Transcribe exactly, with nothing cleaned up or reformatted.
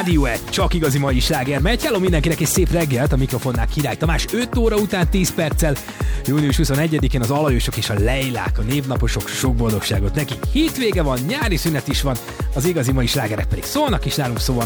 rádió, csak igazi mai sláger megy. Hello mindenkinek, és szép reggelt, a mikrofonnál Király Tamás. öt óra után tíz perccel, június huszonegyedikén az Alajosok és a Leilák, a névnaposok, sok boldogságot nekik. Hétvége van, nyári szünet is van, az igazi mai slágerek pedig szólnak is nálunk, szóval